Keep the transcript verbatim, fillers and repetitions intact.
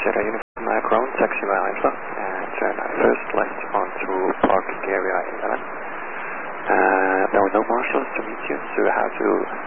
Sierra Uniform uh, ground, taxi mile info, and turn first left onto parking area eleven. Uh, there were no marshals to meet you, so you have to